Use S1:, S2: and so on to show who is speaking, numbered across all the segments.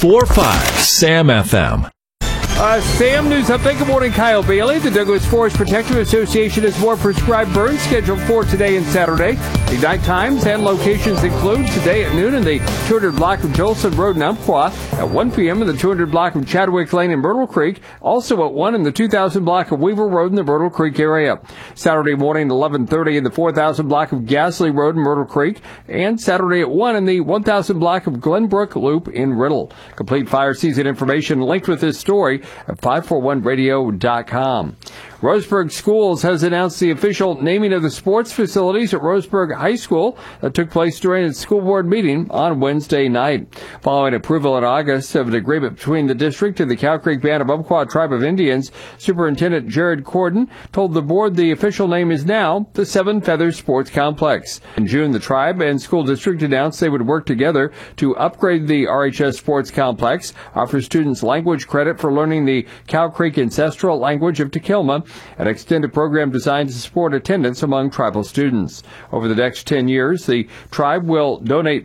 S1: 104.5 Sam FM.
S2: Sam, news update. Good morning, Kyle Bailey. The Douglas Forest Protective Association has more prescribed burns scheduled for today and Saturday. The night times and locations include today at noon in the 200 block of Jolson Road in Umpqua, at 1 p.m. in the 200 block of Chadwick Lane in Myrtle Creek, also at 1 in the 2000 block of Weaver Road in the Myrtle Creek area. Saturday morning at 11:30 in the 4000 block of Gasly Road in Myrtle Creek, and Saturday at 1 in the 1000 block of Glenbrook Loop in Riddle. Complete fire season information linked with this story at 541radio.com. Roseburg Schools has announced the official naming of the sports facilities at Roseburg High School that took place during its school board meeting on Wednesday night. Following approval in August of an agreement between the district and the Cow Creek Band of Umpqua Tribe of Indians, Superintendent Jared Corden told the board the official name is now the Seven Feathers Sports Complex. In June, the tribe and school district announced they would work together to upgrade the RHS Sports Complex, offer students language credit for learning the Cow Creek ancestral language of Tequilma, an extended program designed to support attendance among tribal students. Over the next 10 years, the tribe will donate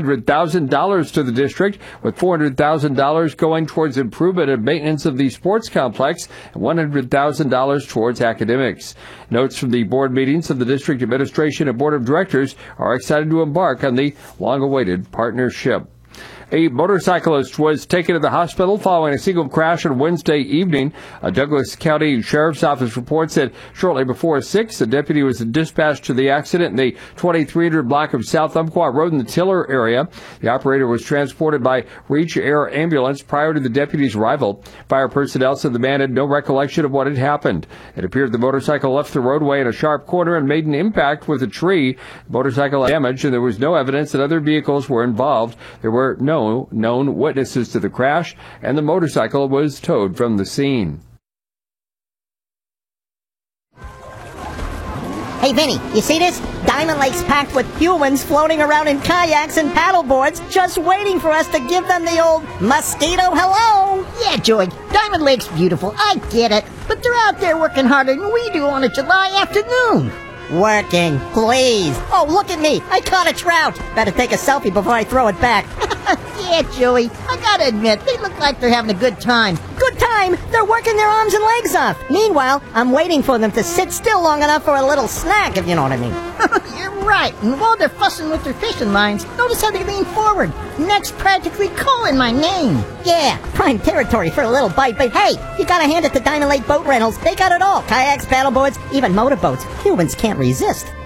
S2: $500,000 to the district, with $400,000 going towards improvement and maintenance of the sports complex and $100,000 towards academics. Notes from the board meetings of the district administration and board of directors are excited to embark on the long-awaited partnership. A motorcyclist was taken to the hospital following a single crash on Wednesday evening. A Douglas County Sheriff's Office reports that shortly before 6, a deputy was dispatched to the accident in the 2300 block of South Umpqua Road in the Tiller area. The operator was transported by Reach Air Ambulance prior to the deputy's arrival. Fire personnel said the man had no recollection of what had happened. It appeared the motorcycle left the roadway in a sharp corner and made an impact with a tree. The motorcycle damaged, and there was no evidence that other vehicles were involved. There were no known witnesses to the crash, and the motorcycle was towed from the scene.
S3: Hey, Vinny, you see this? Diamond Lake's packed with humans floating around in kayaks and paddleboards, just waiting for us to give them the old mosquito hello.
S4: Yeah, Joy, Diamond Lake's beautiful, I get it, but they're out there working harder than we do on a July afternoon.
S3: Working, please. Oh, look at me. I caught a trout. Better take a selfie before I throw it back.
S4: Yeah, Joey, I gotta admit, they look like they're having a good time.
S3: Good time? They're working their arms and legs off. Meanwhile, I'm waiting for them to sit still long enough for a little snack, if you know what I mean.
S4: You're right, and while they're fussing with their fishing lines, notice how they lean forward. Neck's practically calling my name.
S3: Yeah, prime territory for a little bite, but hey, you gotta hand it to Diamond Lake Boat Rentals. They got it all. Kayaks, paddleboards, even motorboats. Humans can't resist.